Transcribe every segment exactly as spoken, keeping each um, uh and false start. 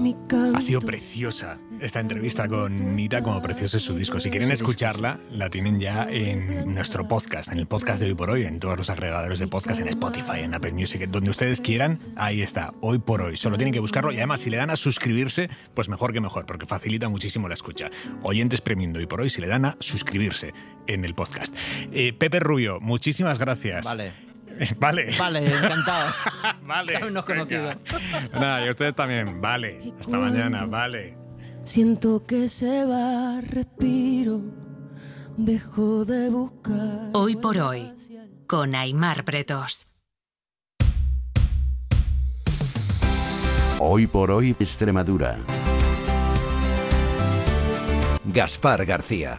Ha sido preciosa esta entrevista con Nita, como precioso es su disco. Si quieren escucharla, la tienen ya en nuestro podcast, en el podcast de Hoy por Hoy, en todos los agregadores de podcast, en Spotify, en Apple Music, donde ustedes quieran. Ahí está, Hoy por Hoy. Solo tienen que buscarlo y además si le dan a suscribirse, pues mejor que mejor, porque facilita muchísimo la escucha. Oyentes premium de Hoy por Hoy, si le dan a suscribirse en el podcast. Eh, Pepe Rubio, muchísimas gracias. Vale. Vale. Vale, encantado. Vale. Habernos conocido. Nada, y ustedes también. Vale. Hasta mañana. Vale. Siento que se va, respiro, dejo de buscar. Hoy por Hoy, con Aimar Bretos. Hoy por Hoy, Extremadura. Gaspar García.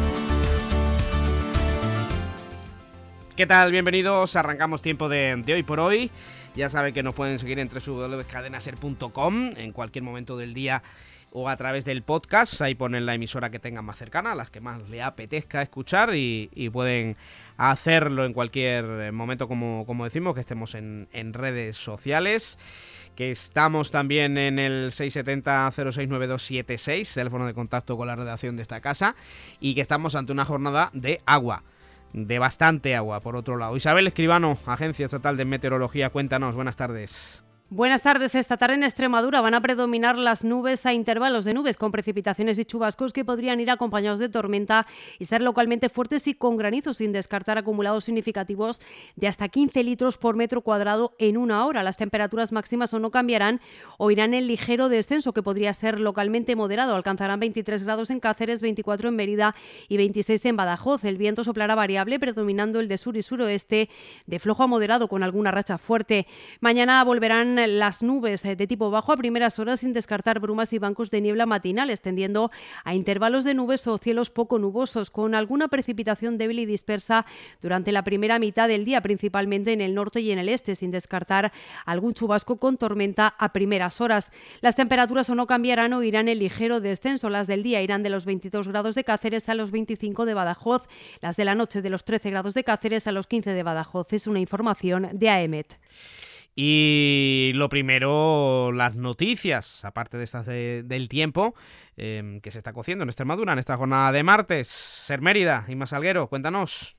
¿Qué tal? Bienvenidos. Arrancamos tiempo de, de Hoy por Hoy. Ya saben que nos pueden seguir en doble u doble u doble u punto cadenaser punto com en cualquier momento del día o a través del podcast. Ahí ponen la emisora que tengan más cercana, las que más le apetezca escuchar y, y pueden hacerlo en cualquier momento, como, como decimos, que estemos en, en redes sociales. Que estamos también en el seis siete cero, cero seis nueve dos siete seis, teléfono de contacto con la redacción de esta casa, y que estamos ante una jornada de agua. De bastante agua, por otro lado. Isabel Escribano, Agencia Estatal de Meteorología, cuéntanos, buenas tardes. Buenas tardes. Esta tarde en Extremadura van a predominar las nubes a intervalos de nubes con precipitaciones y chubascos que podrían ir acompañados de tormenta y ser localmente fuertes y con granizo, sin descartar acumulados significativos de hasta quince litros por metro cuadrado en una hora. Las temperaturas máximas o no cambiarán o irán en ligero descenso, que podría ser localmente moderado. Alcanzarán veintitrés grados en Cáceres, veinticuatro en Mérida y veintiséis en Badajoz. El viento soplará variable, predominando el de sur y suroeste, de flojo a moderado con alguna racha fuerte. Mañana volverán las nubes de tipo bajo a primeras horas, sin descartar brumas y bancos de niebla matinales, tendiendo a intervalos de nubes o cielos poco nubosos, con alguna precipitación débil y dispersa durante la primera mitad del día, principalmente en el norte y en el este, sin descartar algún chubasco con tormenta a primeras horas. Las temperaturas o no cambiarán o irán en ligero descenso. Las del día irán de los veintidós grados de Cáceres a los veinticinco de Badajoz, las de la noche de los trece grados de Cáceres a los quince de Badajoz. Es una información de A E M E T. Y lo primero, las noticias, aparte de estas de, del tiempo, eh, que se está cociendo en Extremadura en esta jornada de martes. Ser Mérida, Inma Salguero, cuéntanos.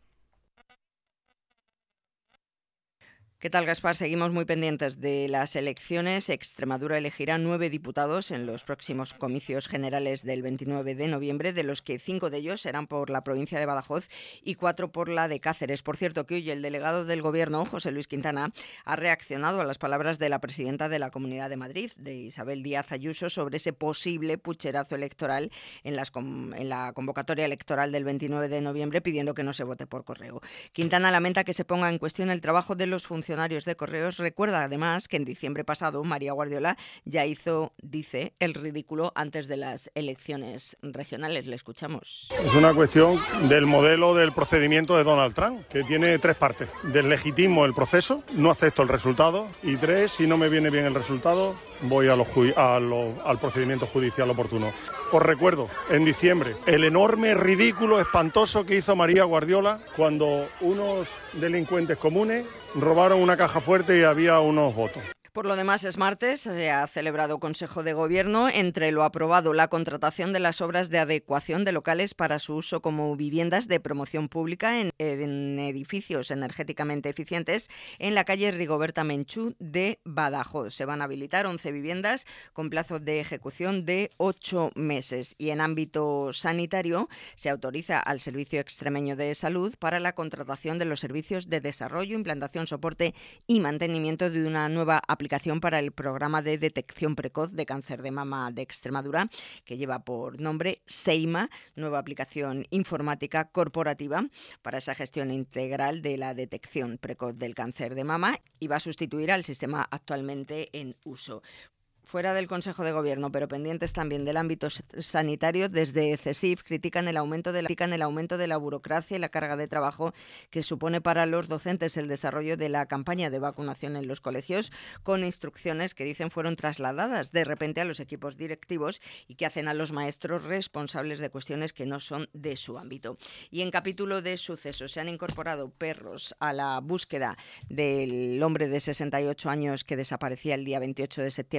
¿Qué tal, Gaspar? Seguimos muy pendientes de las elecciones. Extremadura elegirá nueve diputados en los próximos comicios generales del veintinueve de noviembre, de los que cinco de ellos serán por la provincia de Badajoz y cuatro por la de Cáceres. Por cierto, que hoy el delegado del Gobierno, José Luis Quintana, ha reaccionado a las palabras de la presidenta de la Comunidad de Madrid, de Isabel Díaz Ayuso, sobre ese posible pucherazo electoral en, las, en la convocatoria electoral del veintinueve de noviembre, pidiendo que no se vote por correo. Quintana lamenta que se ponga en cuestión el trabajo de los funcionarios de Correos. Recuerda además que en diciembre pasado María Guardiola ya hizo, dice, el ridículo antes de las elecciones regionales. Le escuchamos. Es una cuestión del modelo del procedimiento de Donald Trump, que tiene tres partes. Deslegitimo el proceso, no acepto el resultado, y tres, si no me viene bien el resultado, voy a lo ju- a lo, al procedimiento judicial oportuno. Os recuerdo, en diciembre, el enorme ridículo espantoso que hizo María Guardiola cuando unos delincuentes comunes robaron una caja fuerte y había unos votos. Por lo demás, es martes, se ha celebrado Consejo de Gobierno. Entre lo aprobado, la contratación de las obras de adecuación de locales para su uso como viviendas de promoción pública en, en edificios energéticamente eficientes en la calle Rigoberta Menchú de Badajoz. Se van a habilitar once viviendas con plazo de ejecución de ocho meses. Y en ámbito sanitario, se autoriza al Servicio Extremeño de Salud para la contratación de los servicios de desarrollo, implantación, soporte y mantenimiento de una nueva aplicación aplicación para el programa de detección precoz de cáncer de mama de Extremadura, que lleva por nombre SEIMA, nueva aplicación informática corporativa para esa gestión integral de la detección precoz del cáncer de mama, y va a sustituir al sistema actualmente en uso. Fuera del Consejo de Gobierno, pero pendientes también del ámbito sanitario, desde CESIF critican el aumento de la, critican el aumento de la burocracia y la carga de trabajo que supone para los docentes el desarrollo de la campaña de vacunación en los colegios, con instrucciones que dicen fueron trasladadas de repente a los equipos directivos y que hacen a los maestros responsables de cuestiones que no son de su ámbito. Y en capítulo de sucesos, se han incorporado perros a la búsqueda del hombre de sesenta y ocho años que desaparecía el día veintiocho de septiembre en Los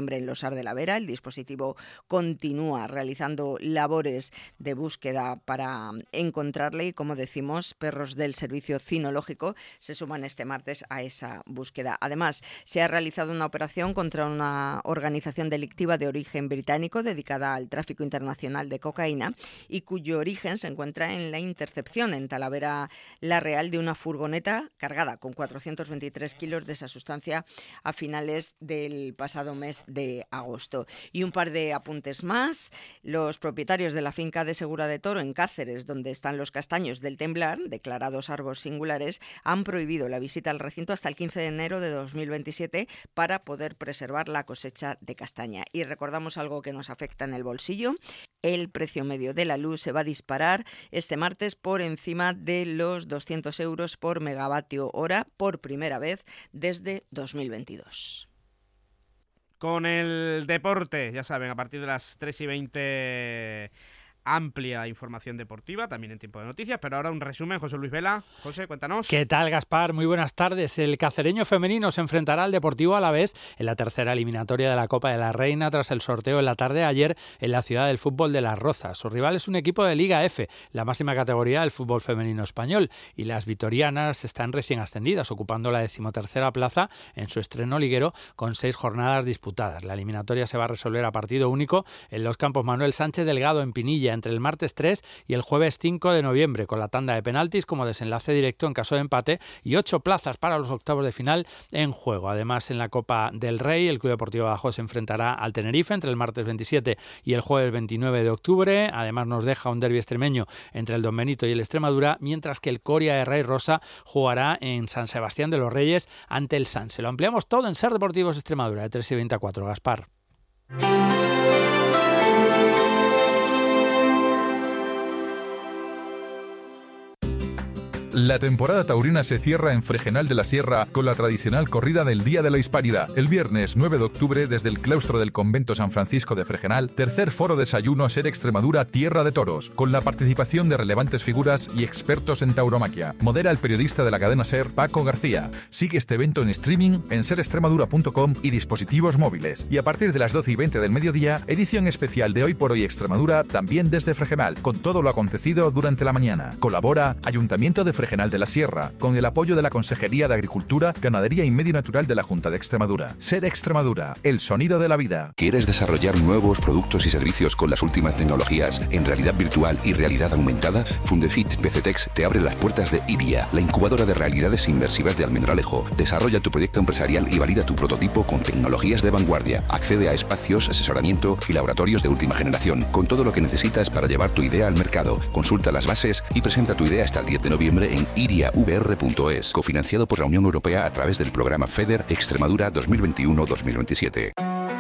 Arrosar de la Vera. El dispositivo continúa realizando labores de búsqueda para encontrarle y, como decimos, perros del Servicio Cinológico se suman este martes a esa búsqueda. Además, se ha realizado una operación contra una organización delictiva de origen británico dedicada al tráfico internacional de cocaína y cuyo origen se encuentra en la intercepción en Talavera la Real de una furgoneta cargada con cuatrocientos veintitrés kilos de esa sustancia a finales del pasado mes de agosto. Y un par de apuntes más. Los propietarios de la finca de Segura de Toro en Cáceres, donde están los castaños del Temblar, declarados árbol singulares, han prohibido la visita al recinto hasta el quince de enero de dos mil veintisiete para poder preservar la cosecha de castaña. Y recordamos algo que nos afecta en el bolsillo. El precio medio de la luz se va a disparar este martes por encima de los doscientos euros por megavatio hora por primera vez desde dos mil veintidós. Con el deporte, ya saben, a partir de las tres y veinte... amplia información deportiva, también en tiempo de noticias, pero ahora un resumen. José Luis Vela. José, cuéntanos. ¿Qué tal, Gaspar? Muy buenas tardes. El cacereño femenino se enfrentará al Deportivo Alavés en la tercera eliminatoria de la Copa de la Reina tras el sorteo en la tarde de ayer en la ciudad del fútbol de Las Rozas. Su rival es un equipo de Liga F, la máxima categoría del fútbol femenino español, y las vitorianas están recién ascendidas, ocupando la decimotercera plaza en su estreno liguero con seis jornadas disputadas. La eliminatoria se va a resolver a partido único en los campos Manuel Sánchez Delgado en Pinilla entre el martes tres y el jueves cinco de noviembre, con la tanda de penaltis como desenlace directo en caso de empate y ocho plazas para los octavos de final en juego. Además, en la Copa del Rey, el Club Deportivo Badajoz se enfrentará al Tenerife entre el martes veintisiete y el jueves veintinueve de octubre. Además, nos deja un derbi extremeño entre el Don Benito y el Extremadura, mientras que el Coria de Rey Rosa jugará en San Sebastián de los Reyes ante el Sanse. Lo ampliamos todo en Ser Deportivos Extremadura de tres y veinte a cuatro. Gaspar. La temporada taurina se cierra en Fregenal de la Sierra con la tradicional corrida del Día de la Hispanidad. El viernes nueve de octubre, desde el claustro del Convento San Francisco de Fregenal, tercer foro desayuno Ser Extremadura Tierra de Toros, con la participación de relevantes figuras y expertos en tauromaquia. Modera el periodista de la cadena Ser, Paco García. Sigue este evento en streaming en ser extremadura punto com y dispositivos móviles. Y a partir de las doce y veinte del mediodía, edición especial de Hoy por Hoy Extremadura, también desde Fregenal, con todo lo acontecido durante la mañana. Colabora Ayuntamiento de Fregenal de la Sierra, con el apoyo de la Consejería de Agricultura, Ganadería y Medio Natural de la Junta de Extremadura. Ser Extremadura, el sonido de la vida. ¿Quieres desarrollar nuevos productos y servicios con las últimas tecnologías en realidad virtual y realidad aumentada? Fundefit PCTex te abre las puertas de Iria, la incubadora de realidades inmersivas de Almendralejo. Desarrolla tu proyecto empresarial y valida tu prototipo con tecnologías de vanguardia. Accede a espacios, asesoramiento y laboratorios de última generación, con todo lo que necesitas para llevar tu idea al mercado. Consulta las bases y presenta tu idea hasta el diez de noviembre en iria v r punto es, cofinanciado por la Unión Europea a través del programa FEDER Extremadura dos mil veintiuno a dos mil veintisiete.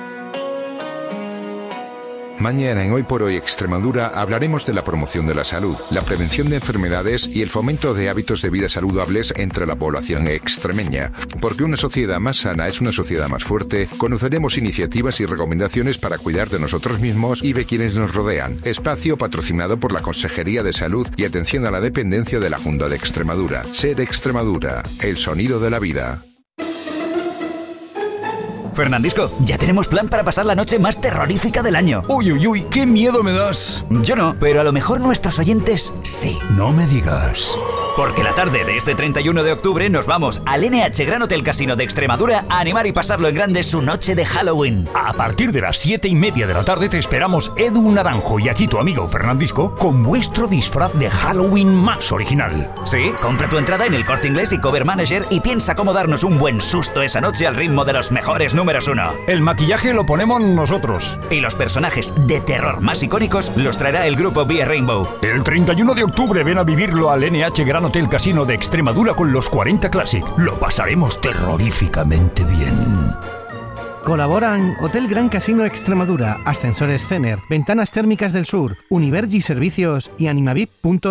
Mañana en Hoy por Hoy Extremadura hablaremos de la promoción de la salud, la prevención de enfermedades y el fomento de hábitos de vida saludables entre la población extremeña. Porque una sociedad más sana es una sociedad más fuerte, conoceremos iniciativas y recomendaciones para cuidar de nosotros mismos y de quienes nos rodean. Espacio patrocinado por la Consejería de Salud y Atención a la Dependencia de la Junta de Extremadura. Ser Extremadura, el sonido de la vida. Fernandisco, ya tenemos plan para pasar la noche más terrorífica del año. Uy, uy, uy, qué miedo me das. Yo no, pero a lo mejor nuestros oyentes sí. No me digas. Porque la tarde de este treinta y uno de octubre nos vamos al N H Gran Hotel Casino de Extremadura a animar y pasarlo en grande su noche de Halloween. A partir de las siete y media de la tarde te esperamos Edu Naranjo y aquí tu amigo Fernandisco con vuestro disfraz de Halloween más original. Sí, compra tu entrada en el Corte Inglés y Cover Manager y piensa cómo darnos un buen susto esa noche al ritmo de los mejores números uno. El maquillaje lo ponemos nosotros. Y los personajes de terror más icónicos los traerá el grupo Vía Rainbow. El treinta y uno de octubre ven a vivirlo al N H Gran Hotel Casino de Extremadura con los cuarenta Classic. Lo pasaremos terroríficamente bien. Colaboran Hotel Gran Casino Extremadura, Ascensores Cener, Ventanas Térmicas del Sur, Univergi Servicios y Animavip punto es.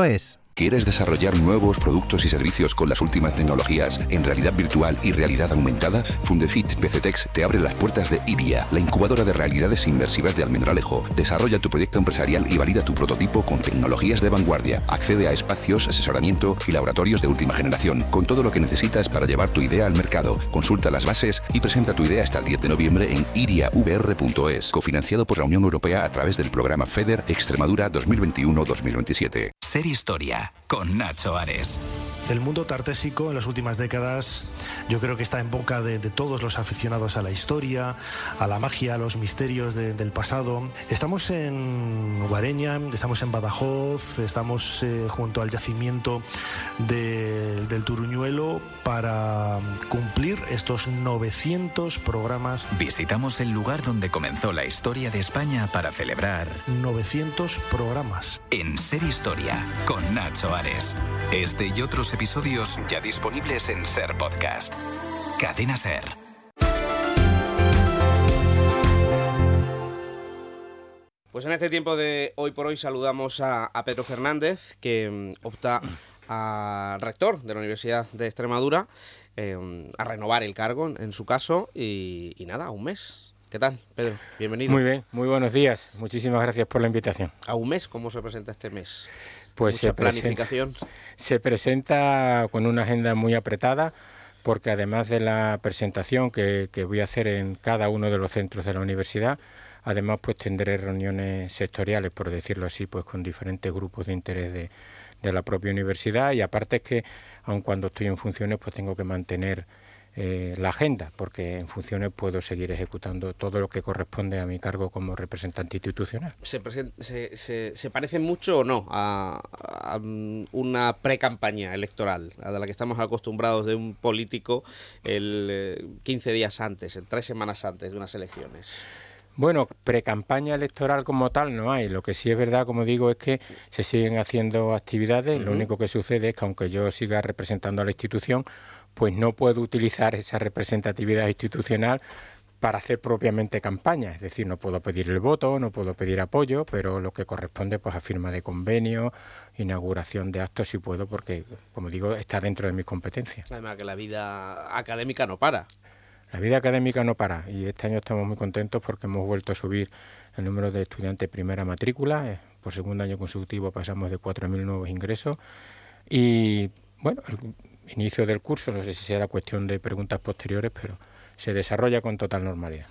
¿Quieres desarrollar nuevos productos y servicios con las últimas tecnologías en realidad virtual y realidad aumentada? Fundefit Becetex te abre las puertas de IBIA, la incubadora de realidades inmersivas de Almendralejo. Desarrolla tu proyecto empresarial y valida tu prototipo con tecnologías de vanguardia. Accede a espacios, asesoramiento y laboratorios de última generación, con todo lo que necesitas para llevar tu idea al mercado. Consulta las bases y presenta tu idea hasta el diez de noviembre en iria v r punto es, cofinanciado por la Unión Europea a través del programa FEDER Extremadura dos mil veintiuno dos mil veintisiete. Ser Historia, con Nacho Ares. El mundo tartésico en las últimas décadas yo creo que está en boca de, de todos los aficionados a la historia, a la magia, a los misterios de, del pasado. Estamos en Guareña, estamos en Badajoz, estamos eh, junto al yacimiento de, del Turuñuelo para cumplir estos novecientos programas. Visitamos el lugar donde comenzó la historia de España para celebrar novecientos programas. En Ser Historia, con Nacho Ares. Este y otros episodios ya disponibles en Ser Podcast. Cadena Ser. Pues en este tiempo de Hoy por Hoy saludamos a, a Pedro Fernández, que um, opta a rector de la Universidad de Extremadura, eh, a renovar el cargo en, en su caso, y, y nada, a un mes. ¿Qué tal, Pedro? Bienvenido. Muy bien, muy buenos días. Muchísimas gracias por la invitación. A un mes, ¿cómo se presenta este mes? Pues Mucha se planificación. Presenta, se presenta con una agenda muy apretada, porque además de la presentación que, que voy a hacer en cada uno de los centros de la universidad, además pues tendré reuniones sectoriales, por decirlo así, pues con diferentes grupos de interés de, de la propia universidad, y aparte es que, aun cuando estoy en funciones, pues tengo que mantener Eh, la agenda, porque en funciones puedo seguir ejecutando todo lo que corresponde a mi cargo como representante institucional. ¿Se, present, se, se, se parece mucho o no a, a una pre-campaña electoral, a la que estamos acostumbrados de un político el eh, quince días antes, tres semanas antes de unas elecciones? Bueno, pre-campaña electoral como tal no hay. Lo que sí es verdad, como digo, es que se siguen haciendo actividades. Uh-huh. Lo único que sucede es que, aunque yo siga representando a la institución, pues no puedo utilizar esa representatividad institucional para hacer propiamente campaña. Es decir, no puedo pedir el voto, no puedo pedir apoyo, pero lo que corresponde pues a firma de convenio, inauguración de actos sí puedo, porque, como digo, está dentro de mis competencias. Además que la vida académica no para. La vida académica no para, y este año estamos muy contentos porque hemos vuelto a subir el número de estudiantes primera matrícula. Por segundo año consecutivo pasamos de cuatro mil nuevos ingresos, y bueno, el inicio del curso, no sé si será cuestión de preguntas posteriores, pero se desarrolla con total normalidad.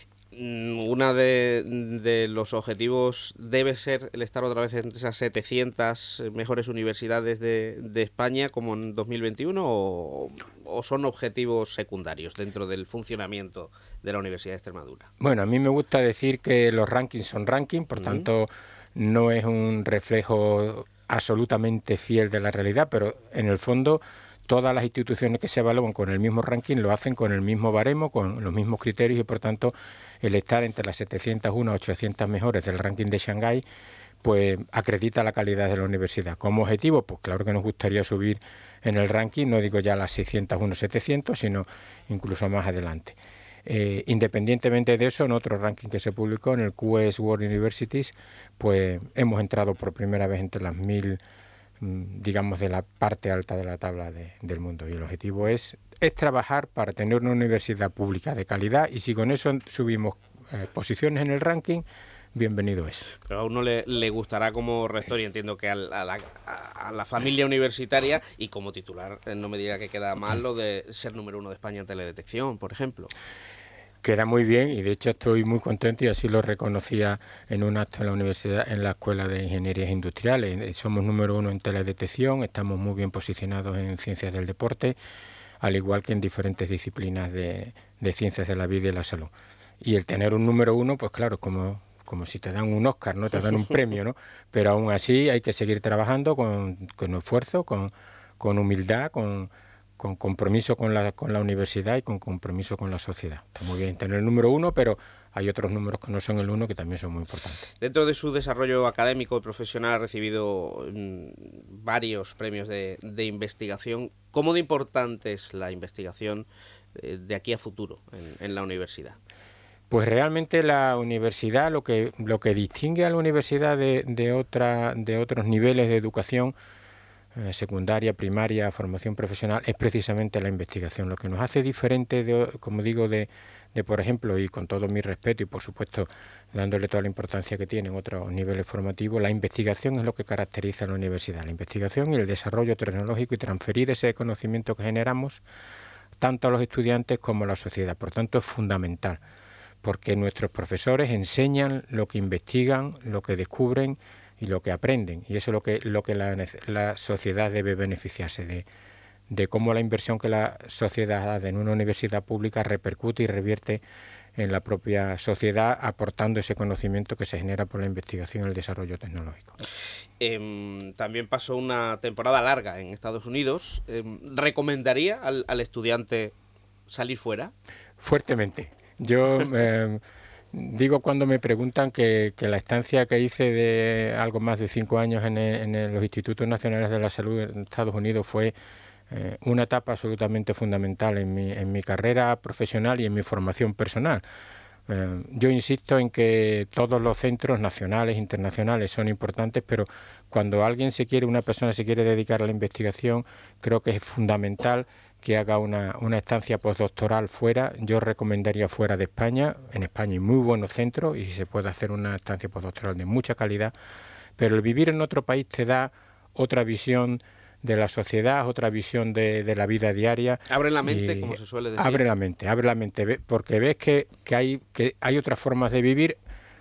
Una de, de los objetivos debe ser el estar otra vez entre esas setecientas mejores universidades de, de España como en dos mil veintiuno, o, o son objetivos secundarios dentro del funcionamiento de la Universidad de Extremadura. Bueno, a mí me gusta decir que los rankings son rankings, por uh-huh. tanto no es un reflejo absolutamente fiel de la realidad, pero en el fondo todas las instituciones que se evalúan con el mismo ranking lo hacen con el mismo baremo, con los mismos criterios, y por tanto el estar entre las setecientas uno a ochocientas mejores del ranking de Shanghái pues acredita la calidad de la universidad. Como objetivo, pues claro que nos gustaría subir en el ranking, no digo ya las seiscientas uno setecientos, sino incluso más adelante. Eh, independientemente de eso, en otro ranking que se publicó, en el Q S World Universities, pues hemos entrado por primera vez entre las mil, digamos, de la parte alta de la tabla de, del mundo, y el objetivo es, es trabajar para tener una universidad pública de calidad, y si con eso subimos eh, posiciones en el ranking, bienvenido es. Pero a uno le, le gustará como rector, y entiendo que a la, a, la, a la familia universitaria y como titular, no me diga que queda mal lo de ser número uno de España en teledetección, por ejemplo. Queda muy bien, y de hecho estoy muy contento, y así lo reconocía en un acto en la universidad, en la Escuela de Ingenierías Industriales. Somos número uno en teledetección, estamos muy bien posicionados en ciencias del deporte, al igual que en diferentes disciplinas de, de ciencias de la vida y la salud. Y el tener un número uno, pues claro, como, como si te dan un Oscar, ¿no? Te dan un premio, ¿no? Pero aún así hay que seguir trabajando con, con esfuerzo, con, con humildad, con... con compromiso con la con la universidad y con compromiso con la sociedad. Está muy bien tener el número uno, pero hay otros números que no son el uno que también son muy importantes. Dentro de su desarrollo académico y profesional ha recibido mmm, varios premios de, de investigación. ¿Cómo de importante es la investigación eh, de aquí a futuro en, en la universidad? Pues realmente la universidad, lo que lo que distingue a la universidad de, de, otra, de otros niveles de educación, eh, secundaria, primaria, formación profesional, es precisamente la investigación. Lo que nos hace diferente, de, como digo, de, de, por ejemplo, y con todo mi respeto y por supuesto dándole toda la importancia que tiene en otros niveles formativos, la investigación es lo que caracteriza a la universidad. La investigación y el desarrollo tecnológico y transferir ese conocimiento que generamos tanto a los estudiantes como a la sociedad. Por tanto, es fundamental, porque nuestros profesores enseñan lo que investigan, lo que descubren y lo que aprenden, y eso es lo que, lo que la, la sociedad debe beneficiarse de, de cómo la inversión que la sociedad hace en una universidad pública repercute y revierte en la propia sociedad, aportando ese conocimiento que se genera por la investigación y el desarrollo tecnológico. Eh, también pasó una temporada larga en Estados Unidos. Eh, ¿Recomendaría al, al estudiante salir fuera? Fuertemente. Yo eh, digo cuando me preguntan que, que la estancia que hice de algo más de cinco años en, el, en los Institutos Nacionales de la Salud en Estados Unidos fue eh, una etapa absolutamente fundamental en mi, en mi carrera profesional y en mi formación personal. Eh, yo insisto en que todos los centros nacionales, internacionales son importantes, pero cuando alguien se quiere, una persona se quiere dedicar a la investigación, creo que es fundamental que haga una, una estancia postdoctoral fuera. Yo recomendaría fuera de España. En España hay muy buenos centros y se puede hacer una estancia postdoctoral de mucha calidad, pero el vivir en otro país te da otra visión de la sociedad, otra visión de, de la vida diaria. Abre la mente, como se suele decir. Abre la mente, abre la mente, porque ves que, que, hay, que hay otras formas de vivir.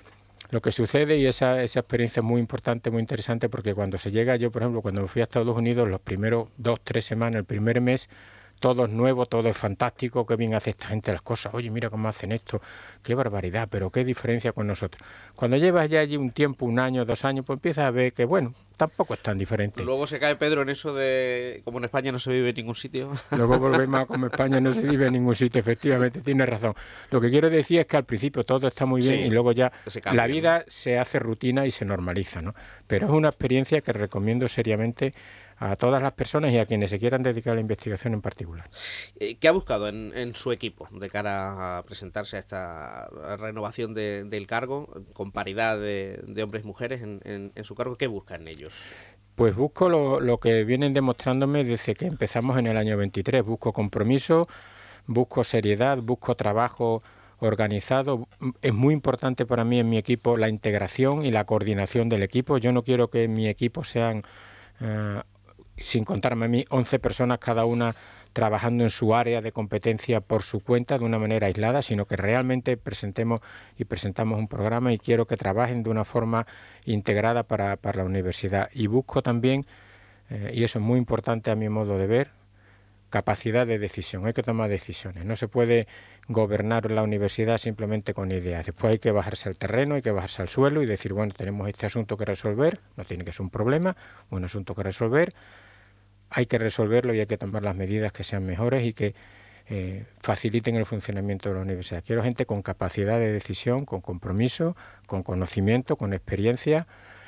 Lo que sucede, y esa, esa experiencia es muy importante, muy interesante, porque cuando se llega, yo por ejemplo, cuando me fui a Estados Unidos, los primeros dos, tres semanas, el primer mes, todo es nuevo, todo es fantástico, qué bien hace esta gente las cosas, oye, mira cómo hacen esto, qué barbaridad, pero qué diferencia con nosotros. Cuando llevas ya allí un tiempo, un año, dos años, pues empiezas a ver que, bueno, tampoco es tan diferente. Luego se cae Pedro en eso de, como en España no se vive en ningún sitio. Luego volvemos a como España no se vive en ningún sitio, efectivamente, tienes razón. Lo que quiero decir es que al principio todo está muy bien, sí, y luego ya cambia, la vida, ¿no?, se hace rutina y se normaliza, ¿no? Pero es una experiencia que recomiendo seriamente a todas las personas y a quienes se quieran dedicar a la investigación en particular. ¿Qué ha buscado en, en su equipo de cara a presentarse a esta renovación de, del cargo, con paridad de, de hombres y mujeres en, en, en su cargo? ¿Qué buscan ellos? Pues busco lo, lo que vienen demostrándome desde que empezamos en el año veintitrés. Busco compromiso, busco seriedad, busco trabajo organizado. Es muy importante para mí en mi equipo la integración y la coordinación del equipo. Yo no quiero que en mi equipo sean... Uh, sin contarme a mí, once personas cada una trabajando en su área de competencia por su cuenta de una manera aislada, sino que realmente presentemos y presentamos un programa y quiero que trabajen de una forma integrada para, para la universidad. Y busco también, eh, y eso es muy importante a mi modo de ver, capacidad de decisión. Hay que tomar decisiones. No se puede gobernar la universidad simplemente con ideas. Después hay que bajarse al terreno, hay que bajarse al suelo y decir, bueno, tenemos este asunto que resolver, no tiene que ser un problema, un asunto que resolver. Hay que resolverlo y hay que tomar las medidas que sean mejores y que eh, faciliten el funcionamiento de la universidad. Quiero gente con capacidad de decisión, con compromiso, con conocimiento, con experiencia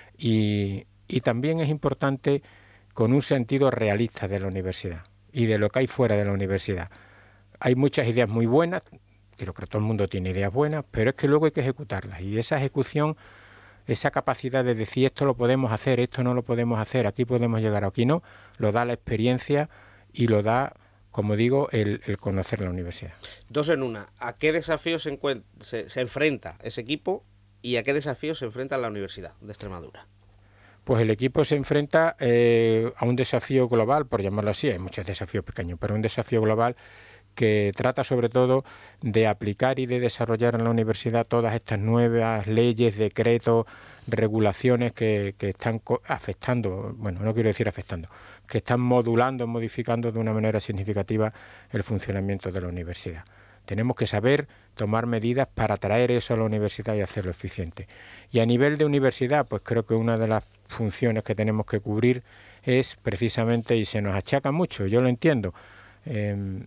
y, y también es importante con un sentido realista de la universidad y de lo que hay fuera de la universidad. Hay muchas ideas muy buenas, creo que todo el mundo tiene ideas buenas, pero es que luego hay que ejecutarlas y esa ejecución, esa capacidad de decir esto lo podemos hacer, esto no lo podemos hacer, aquí podemos llegar, aquí no, lo da la experiencia y lo da, como digo, el, el conocer la universidad. Dos en una. ¿A qué desafíos se, se, se enfrenta ese equipo y a qué desafíos se enfrenta la Universidad de Extremadura? Pues el equipo se enfrenta eh, a un desafío global, por llamarlo así, hay muchos desafíos pequeños, pero un desafío global que trata sobre todo de aplicar y de desarrollar en la universidad todas estas nuevas leyes, decretos, regulaciones que, que están afectando, bueno, no quiero decir afectando, que están modulando, modificando de una manera significativa el funcionamiento de la universidad. Tenemos que saber tomar medidas para traer eso a la universidad y hacerlo eficiente. Y a nivel de universidad, pues creo que una de las funciones que tenemos que cubrir es precisamente, y se nos achaca mucho, yo lo entiendo, eh,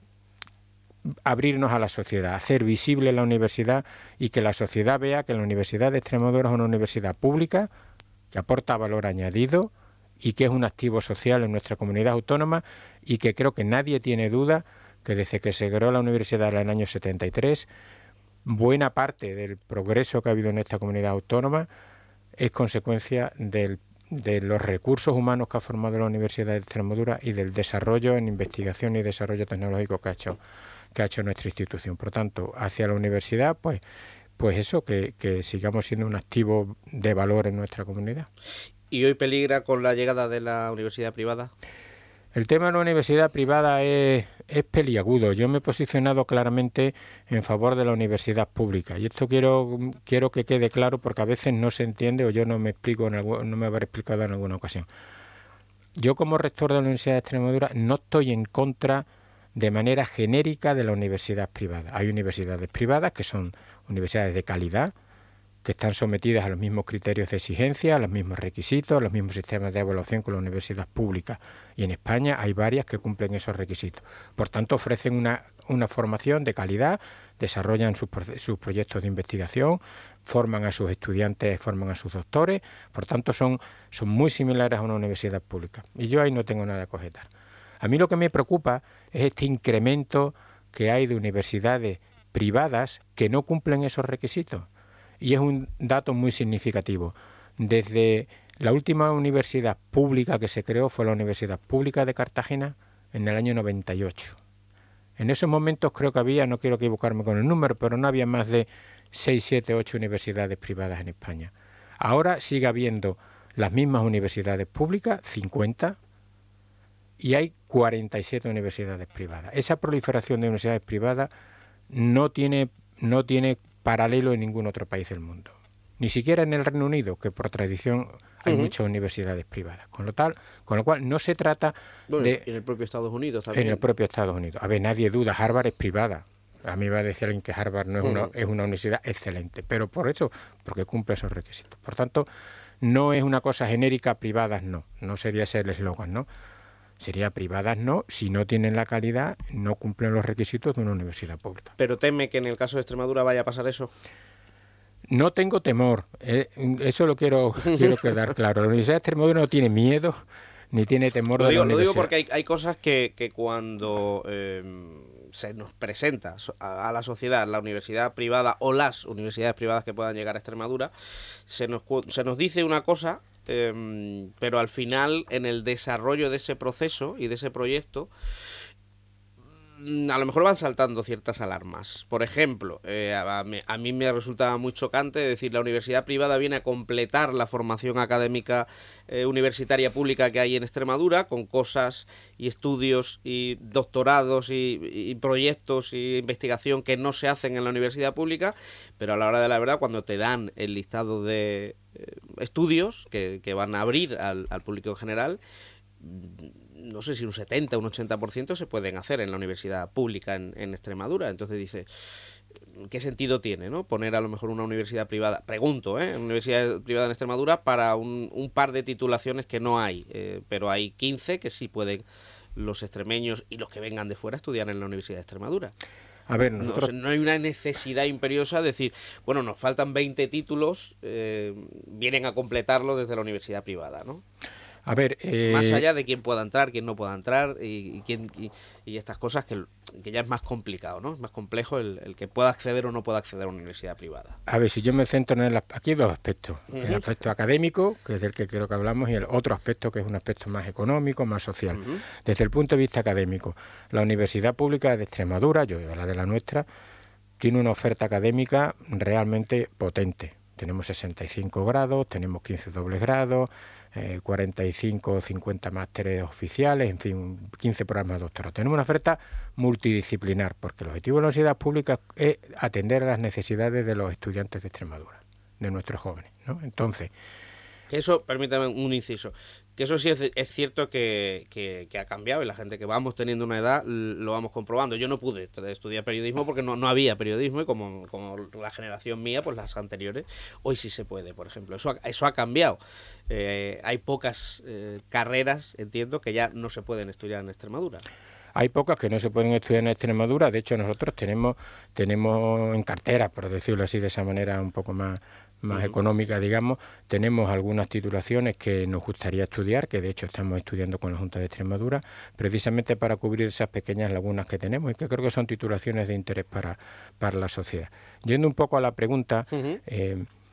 abrirnos a la sociedad, hacer visible la universidad y que la sociedad vea que la Universidad de Extremadura es una universidad pública que aporta valor añadido y que es un activo social en nuestra comunidad autónoma y que creo que nadie tiene duda que desde que se creó la universidad en el año setenta y tres, buena parte del progreso que ha habido en esta comunidad autónoma es consecuencia del de los recursos humanos que ha formado la Universidad de Extremadura y del desarrollo en investigación y desarrollo tecnológico que ha hecho, que ha hecho nuestra institución. Por tanto, hacia la universidad, pues, pues eso, que, que sigamos siendo un activo de valor en nuestra comunidad. ¿Y hoy peligra con la llegada de la universidad privada? El tema de la universidad privada es, es peliagudo. Yo me he posicionado claramente en favor de la universidad pública y esto quiero quiero que quede claro porque a veces no se entiende o yo no me explico en algo, no me habré explicado en alguna ocasión. Yo como rector de la Universidad de Extremadura no estoy en contra de manera genérica de la universidad privada. Hay universidades privadas que son universidades de calidad, que están sometidas a los mismos criterios de exigencia, a los mismos requisitos, a los mismos sistemas de evaluación que la universidad pública. Y en España hay varias que cumplen esos requisitos. Por tanto, ofrecen una, una formación de calidad, desarrollan sus, sus proyectos de investigación, forman a sus estudiantes, forman a sus doctores. Por tanto, son, son muy similares a una universidad pública. Y yo ahí no tengo nada que objetar. A mí lo que me preocupa es este incremento que hay de universidades privadas que no cumplen esos requisitos. Y es un dato muy significativo. Desde la última universidad pública que se creó fue la Universidad Pública de Cartagena en el año noventa y ocho. En esos momentos creo que había, no quiero equivocarme con el número, pero no había más de seis, siete, ocho universidades privadas en España. Ahora sigue habiendo las mismas universidades públicas, cincuenta, y hay cuarenta y siete universidades privadas. Esa proliferación de universidades privadas no tiene, no tiene paralelo en ningún otro país del mundo. Ni siquiera en el Reino Unido, que por tradición hay uh-huh. muchas universidades privadas. Con lo tal, con lo cual no se trata bueno, de... en el propio Estados Unidos también. En el propio Estados Unidos. A ver, nadie duda, Harvard es privada. A mí va a decir alguien que Harvard no es, uh-huh. una, es una universidad excelente, pero por eso, porque cumple esos requisitos. Por tanto, no es una cosa genérica, privadas no. No sería ese el eslogan, ¿no? Sería privadas no, si no tienen la calidad, no cumplen los requisitos de una universidad pública. ¿Pero teme que en el caso de Extremadura vaya a pasar eso? No tengo temor, eh, eso lo quiero, quiero quedar claro. La Universidad de Extremadura no tiene miedo ni tiene temor lo de digo, la Lo universidad. digo porque hay, hay cosas que, que cuando eh, se nos presenta a, a la sociedad la universidad privada o las universidades privadas que puedan llegar a Extremadura, se nos, se nos dice una cosa... Eh, pero al final en el desarrollo de ese proceso y de ese proyecto a lo mejor van saltando ciertas alarmas. Por ejemplo, eh, a, a mí me resultaba muy chocante decir la universidad privada viene a completar la formación académica eh, universitaria pública que hay en Extremadura con cosas y estudios y doctorados y, y proyectos y investigación que no se hacen en la universidad pública, pero a la hora de la verdad cuando te dan el listado de estudios que, que van a abrir al, al público en general, no sé si un setenta, un ochenta por ciento se pueden hacer en la universidad pública en, en Extremadura. Entonces dice, ¿qué sentido tiene, no? Poner a lo mejor una universidad privada, pregunto, ¿eh? Una universidad privada en Extremadura para un, un par de titulaciones que no hay, eh, pero hay quince que sí pueden los extremeños y los que vengan de fuera estudiar en la Universidad de Extremadura. A ver, nosotros... no, no hay una necesidad imperiosa de decir, bueno, nos faltan veinte títulos, eh, vienen a completarlo desde la universidad privada, ¿no? A ver, eh... más allá de quién pueda entrar, quién no pueda entrar y, y, quién, y, y estas cosas que, que ya es más complicado, ¿no? Es más complejo el, el que pueda acceder o no pueda acceder a una universidad privada. A ver, si yo me centro en el... Aquí hay dos aspectos. Uh-huh. El aspecto académico, que es del que creo que hablamos, y el otro aspecto que es un aspecto más económico, más social. Uh-huh. Desde el punto de vista académico, la Universidad Pública de Extremadura, yo la de la nuestra, tiene una oferta académica realmente potente. Tenemos sesenta y cinco grados, tenemos quince dobles grados, eh, cuarenta y cinco o cincuenta másteres oficiales, en fin, quince programas de doctorado. Tenemos una oferta multidisciplinar, porque el objetivo de la universidad pública es atender a las necesidades de los estudiantes de Extremadura, de nuestros jóvenes, ¿no? Entonces... Eso, permítame un inciso, que eso sí es, es cierto que, que, que ha cambiado y la gente que vamos teniendo una edad lo vamos comprobando. Yo no pude estudiar periodismo porque no, no había periodismo y como, como la generación mía, pues las anteriores, hoy sí se puede, por ejemplo. Eso, eso ha cambiado. Eh, hay pocas eh, carreras, entiendo, que ya no se pueden estudiar en Extremadura. Hay pocas que no se pueden estudiar en Extremadura. De hecho, nosotros tenemos, tenemos en cartera, por decirlo así, de esa manera un poco más... más uh-huh. económica, digamos, tenemos algunas titulaciones que nos gustaría estudiar, que de hecho estamos estudiando con la Junta de Extremadura, precisamente para cubrir esas pequeñas lagunas que tenemos y que creo que son titulaciones de interés para, para la sociedad. Yendo un poco a la pregunta, uh-huh. eh,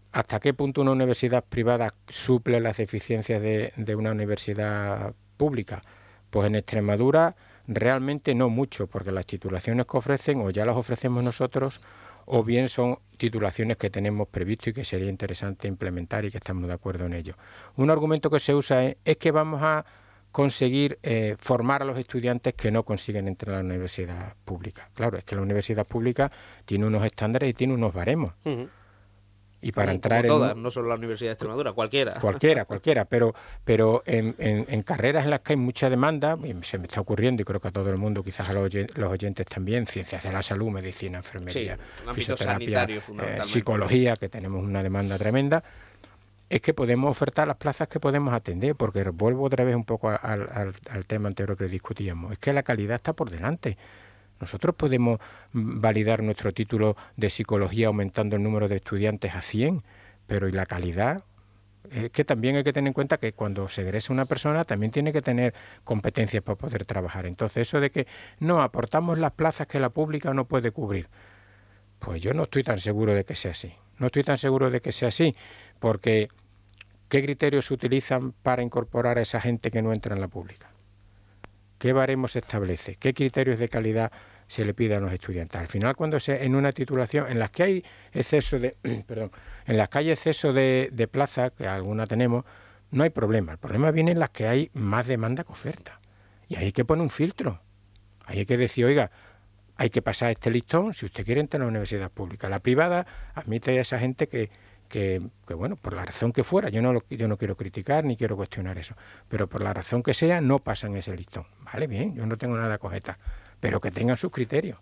¿hasta qué punto una universidad privada suple las deficiencias de, de una universidad pública? Pues en Extremadura realmente no mucho, porque las titulaciones que ofrecen o ya las ofrecemos nosotros o bien son titulaciones que tenemos previsto y que sería interesante implementar y que estamos de acuerdo en ello. Un argumento que se usa es, es que vamos a conseguir eh, formar a los estudiantes que no consiguen entrar a la universidad pública. Claro, es que la universidad pública tiene unos estándares y tiene unos baremos. Uh-huh. Y para como, entrar como todas, en... no solo la Universidad de Extremadura, cualquiera. Cualquiera, cualquiera, pero pero en, en, en carreras en las que hay mucha demanda, y se me está ocurriendo, y creo que a todo el mundo, quizás a los, oy- los oyentes también, ciencias de la salud, medicina, enfermería, sí, fisioterapia, eh, psicología, que tenemos una demanda tremenda, es que podemos ofertar las plazas que podemos atender, porque vuelvo otra vez un poco al, al, al tema anterior que discutíamos, es que la calidad está por delante. Nosotros podemos validar nuestro título de psicología aumentando el número de estudiantes a cien, pero ¿y la calidad? Es que también hay que tener en cuenta que cuando se egresa una persona también tiene que tener competencias para poder trabajar. Entonces eso de que no aportamos las plazas que la pública no puede cubrir, pues yo no estoy tan seguro de que sea así. No estoy tan seguro de que sea así, porque ¿qué criterios se utilizan para incorporar a esa gente que no entra en la pública? ¿Qué baremos se establece? ¿Qué criterios de calidad se le pide a los estudiantes? Al final, cuando se en una titulación en las que hay exceso de perdón, en las que hay exceso de, de plazas, que alguna tenemos, no hay problema. El problema viene en las que hay más demanda que oferta. Y ahí hay que poner un filtro. Ahí hay que decir, oiga, hay que pasar este listón si usted quiere entrar a la universidad pública. La privada admite a esa gente que Que, que bueno, por la razón que fuera, yo no lo, yo no quiero criticar ni quiero cuestionar eso, pero por la razón que sea no pasan ese listón. Vale, bien, yo no tengo nada que objetar, pero que tengan sus criterios.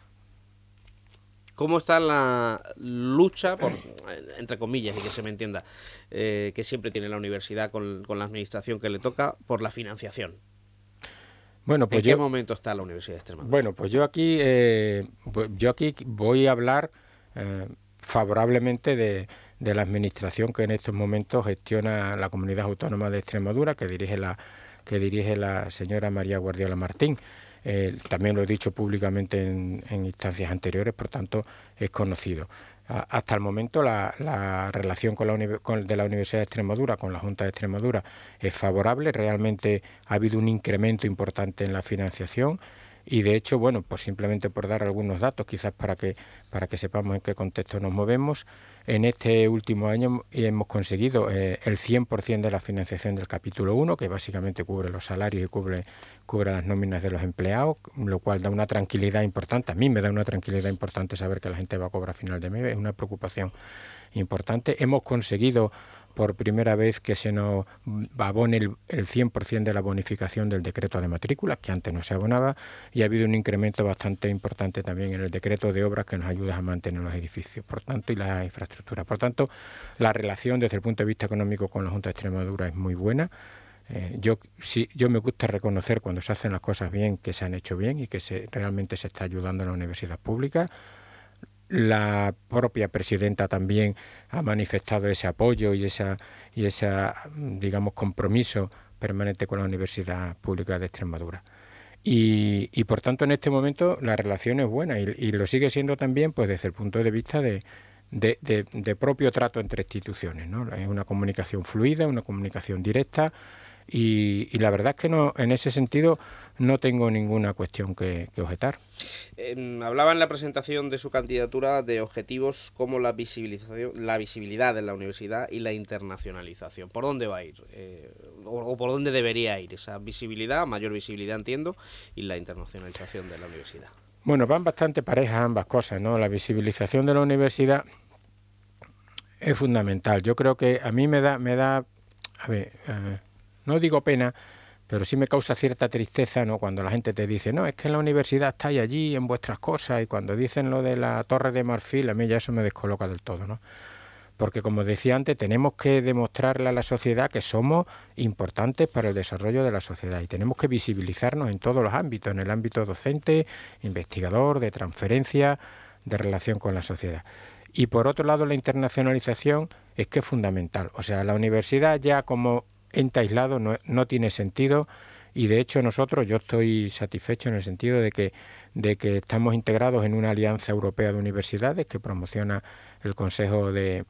¿Cómo está la lucha, por, entre comillas, y que se me entienda, eh, que siempre tiene la universidad con, con la administración que le toca, por la financiación? Bueno, pues ¿En qué yo, momento está la Universidad de Extremadura? Bueno, pues yo aquí, eh, yo aquí voy a hablar eh, favorablemente de... de la administración que en estos momentos gestiona la Comunidad Autónoma de Extremadura, que dirige la que dirige la señora María Guardiola Martín. Eh, también lo he dicho públicamente en, en instancias anteriores, por tanto es conocido. A, hasta el momento la, la relación con la uni- con, de la Universidad de Extremadura con la Junta de Extremadura es favorable. Realmente ha habido un incremento importante en la financiación. Y de hecho, bueno, pues simplemente por dar algunos datos, quizás para que para que sepamos en qué contexto nos movemos, en este último año hemos conseguido eh, el cien por ciento de la financiación del capítulo uno, que básicamente cubre los salarios y cubre, cubre las nóminas de los empleados, lo cual da una tranquilidad importante. A mí me da una tranquilidad importante saber que la gente va a cobrar a final de mes, es una preocupación importante. Hemos conseguido por primera vez que se nos abone el, el cien por ciento de la bonificación del decreto de matrículas, que antes no se abonaba, y ha habido un incremento bastante importante también en el decreto de obras que nos ayuda a mantener los edificios, por tanto, y la infraestructura. Por tanto, la relación desde el punto de vista económico con la Junta de Extremadura es muy buena. Eh, yo sí, yo me gusta reconocer cuando se hacen las cosas bien, que se han hecho bien y que se, realmente se está ayudando a la universidad pública. La propia presidenta también ha manifestado ese apoyo y esa y ese, digamos, compromiso permanente con la Universidad Pública de Extremadura. Y, y por tanto, en este momento la relación es buena y, y lo sigue siendo también, pues desde el punto de vista de, de, de, de propio trato entre instituciones, ¿no? Es una comunicación fluida, una comunicación directa. Y, y la verdad es que no, en ese sentido no tengo ninguna cuestión que, que objetar. Eh, hablaba en la presentación de su candidatura de objetivos como la visibilización, la visibilidad de la universidad y la internacionalización. ¿Por dónde va a ir? Eh, o, o por dónde debería ir esa visibilidad, mayor visibilidad entiendo, y la internacionalización de la universidad? Bueno, van bastante parejas ambas cosas, ¿no? La visibilización de la universidad es fundamental. Yo creo que a mí me da, me da, a ver, eh, no digo pena, pero sí me causa cierta tristeza, ¿no? Cuando la gente te dice, no, es que en la universidad estáis allí en vuestras cosas, y cuando dicen lo de la Torre de Marfil, a mí ya eso me descoloca del todo, ¿no? Porque, como decía antes, tenemos que demostrarle a la sociedad que somos importantes para el desarrollo de la sociedad y tenemos que visibilizarnos en todos los ámbitos, en el ámbito docente, investigador, de transferencia, de relación con la sociedad. Y por otro lado, la internacionalización es que es fundamental. O sea, la universidad ya como ente aislado no, no tiene sentido, y de hecho nosotros, yo estoy satisfecho en el sentido de que, de que estamos integrados en una alianza europea de universidades que promociona el Consejo de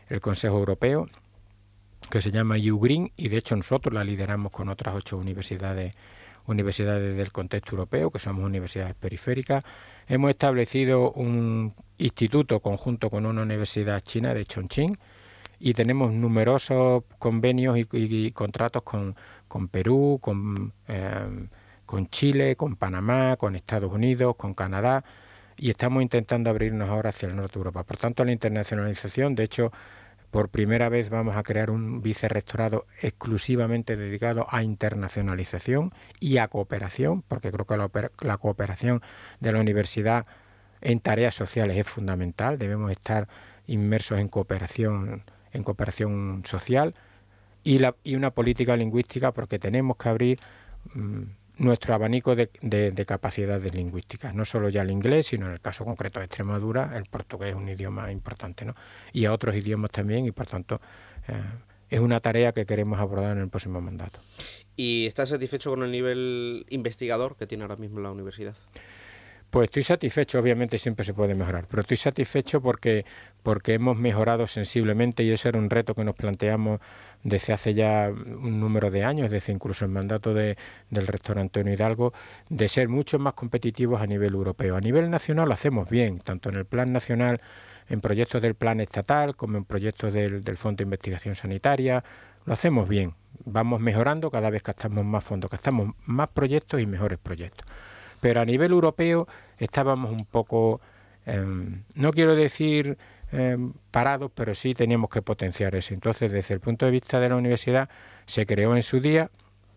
el Consejo Europeo, que se llama U Green, y de hecho nosotros la lideramos con otras ocho universidades universidades del contexto europeo, que somos universidades periféricas. Hemos establecido un instituto conjunto con una universidad china de Chongqing y tenemos numerosos convenios y, y, y contratos con, con Perú, con, eh, con Chile, con Panamá, con Estados Unidos, con Canadá, y estamos intentando abrirnos ahora hacia el norte de Europa. Por tanto, la internacionalización, de hecho, por primera vez vamos a crear un vicerrectorado exclusivamente dedicado a internacionalización y a cooperación, porque creo que la, la cooperación de la universidad en tareas sociales es fundamental. Debemos estar inmersos en cooperación, en cooperación social y, la, y una política lingüística, porque tenemos que abrir mmm, nuestro abanico de, de, de capacidades lingüísticas, no solo ya el inglés, sino en el caso concreto de Extremadura, el portugués es un idioma importante, ¿no? Y a otros idiomas también, y por tanto eh, es una tarea que queremos abordar en el próximo mandato. ¿Y estás satisfecho con el nivel investigador que tiene ahora mismo la universidad? Pues estoy satisfecho, obviamente siempre se puede mejorar, pero estoy satisfecho porque, porque hemos mejorado sensiblemente, y eso era un reto que nos planteamos desde hace ya un número de años, desde incluso el mandato de, del rector Antonio Hidalgo, de ser mucho más competitivos a nivel europeo. A nivel nacional lo hacemos bien, tanto en el plan nacional, en proyectos del plan estatal, como en proyectos del, del Fondo de Investigación Sanitaria, lo hacemos bien. Vamos mejorando cada vez que gastamos más fondos, gastamos más proyectos y mejores proyectos. Pero a nivel europeo estábamos un poco, eh, no quiero decir eh, parados, pero sí teníamos que potenciar eso. Entonces, desde el punto de vista de la universidad, se creó en su día,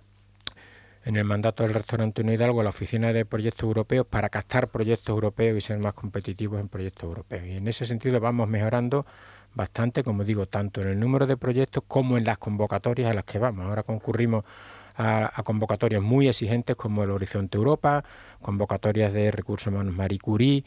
en el mandato del rector Antonio Hidalgo, la Oficina de Proyectos Europeos para captar proyectos europeos y ser más competitivos en proyectos europeos. Y en ese sentido vamos mejorando bastante, como digo, tanto en el número de proyectos como en las convocatorias a las que vamos. Ahora concurrimos A, a convocatorias muy exigentes como el Horizonte Europa, convocatorias de recursos humanos Marie Curie,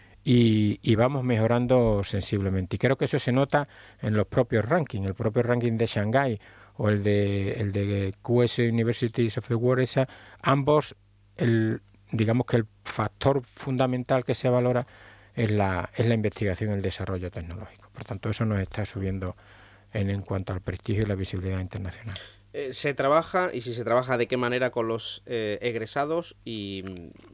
y, y vamos mejorando sensiblemente. Y creo que eso se nota en los propios rankings, el propio ranking de Shanghái o el de el de Q S Universities of the World, esa, ambos, el, digamos que el factor fundamental que se valora es la, es la investigación y el desarrollo tecnológico. Por tanto, eso nos está subiendo en, en cuanto al prestigio y la visibilidad internacional. Eh, ¿Se trabaja, y si se trabaja, de qué manera con los eh, egresados y,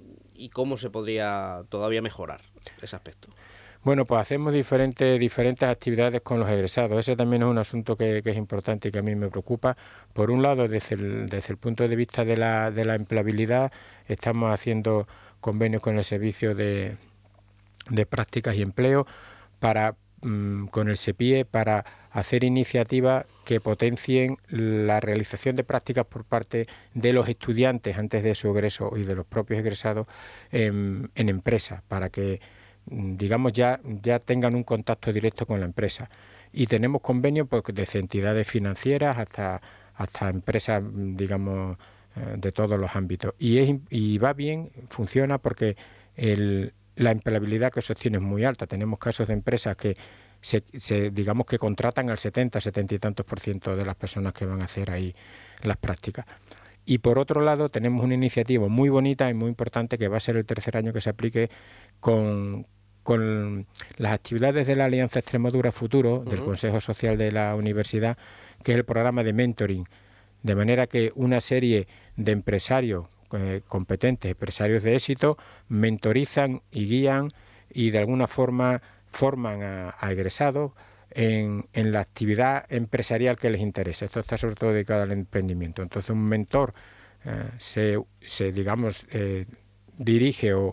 y cómo se podría todavía mejorar ese aspecto? Bueno, pues hacemos diferentes diferentes actividades con los egresados. Ese también es un asunto que, que es importante y que a mí me preocupa. Por un lado, desde el, desde el punto de vista de la, de la empleabilidad, estamos haciendo convenios con el Servicio de, de Prácticas y Empleo para con el SEPIE para hacer iniciativas que potencien la realización de prácticas por parte de los estudiantes antes de su egreso y de los propios egresados en, en empresas, para que, digamos, ya, ya tengan un contacto directo con la empresa. Y tenemos convenios pues, desde entidades financieras hasta, hasta empresas, digamos, de todos los ámbitos. Y, es, y va bien, funciona porque el la empleabilidad que sostiene es muy alta. Tenemos casos de empresas que se, se digamos que contratan al setenta, setenta y tantos por ciento de las personas que van a hacer ahí las prácticas. Y por otro lado tenemos una iniciativa muy bonita y muy importante que va a ser el tercer año que se aplique con, con las actividades de la Alianza Extremadura Futuro, uh-huh. del Consejo Social de la Universidad, que es el programa de mentoring, de manera que una serie de empresarios Eh, competentes, empresarios de éxito, mentorizan y guían y de alguna forma forman a, a egresados en, en la actividad empresarial que les interesa. Esto está sobre todo dedicado al emprendimiento. Entonces un mentor eh, se, se, digamos, eh, dirige o,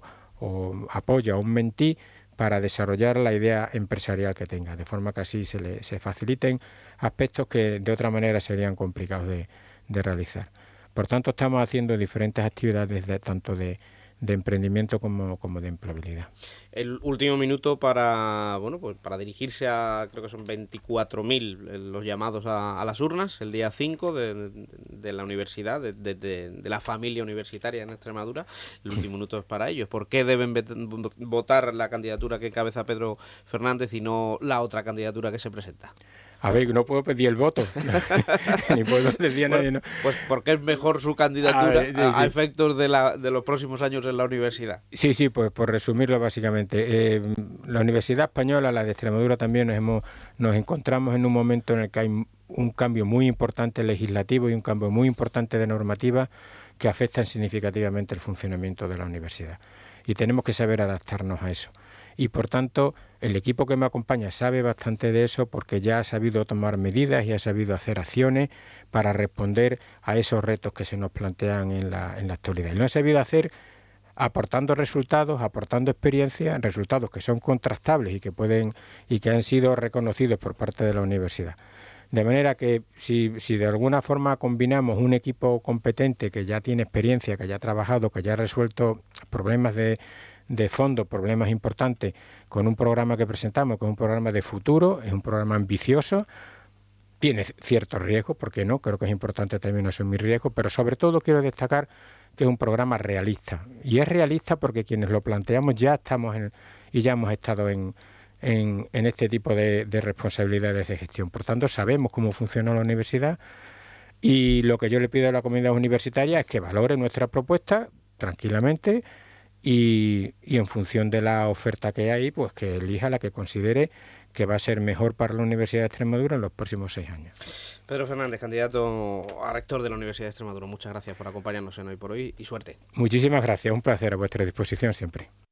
o apoya a un mentí para desarrollar la idea empresarial que tenga, de forma que así se, le, se faciliten aspectos que de otra manera serían complicados de, de realizar. Por tanto, estamos haciendo diferentes actividades de, tanto de, de emprendimiento como, como de empleabilidad. El último minuto para bueno pues para dirigirse a, creo que son veinticuatro mil los llamados a, a las urnas el día cinco de, de, de la universidad, de, de, de, de la familia universitaria en Extremadura. El último minuto es para ellos. ¿Por qué deben votar la candidatura que encabeza Pedro Fernández y no la otra candidatura que se presenta? A ver, no puedo pedir el voto, ni puedo decir a nadie. Bueno, No. pues porque es mejor su candidatura A ver, sí, a, a sí. efectos de, la, de los próximos años en la universidad. Sí, sí, pues por resumirlo básicamente, eh, la Universidad Española, la de Extremadura también, nos, hemos, nos encontramos en un momento en el que hay un cambio muy importante legislativo y un cambio muy importante de normativa que afectan significativamente el funcionamiento de la universidad. Y tenemos que saber adaptarnos a eso. Y por tanto, el equipo que me acompaña sabe bastante de eso porque ya ha sabido tomar medidas y ha sabido hacer acciones para responder a esos retos que se nos plantean en la, en la actualidad. Y lo han sabido hacer aportando resultados, aportando experiencia, resultados que son contrastables y que pueden y que han sido reconocidos por parte de la universidad. De manera que si, si de alguna forma combinamos un equipo competente que ya tiene experiencia, que ya ha trabajado, que ya ha resuelto problemas de, de fondo, problemas importantes, con un programa que presentamos, con un programa de futuro, es un programa ambicioso, tiene ciertos riesgos, ¿por qué no? Creo que es importante también asumir riesgos, pero sobre todo quiero destacar que es un programa realista. Y es realista porque quienes lo planteamos ya estamos en, y ya hemos estado en... En, en este tipo de, de responsabilidades de gestión. Por tanto, sabemos cómo funciona la universidad y lo que yo le pido a la comunidad universitaria es que valore nuestra propuesta tranquilamente y, y en función de la oferta que hay, pues que elija la que considere que va a ser mejor para la Universidad de Extremadura en los próximos seis años. Pedro Fernández, candidato a rector de la Universidad de Extremadura, muchas gracias por acompañarnos en Hoy por Hoy y suerte. Muchísimas gracias, un placer, a vuestra disposición siempre.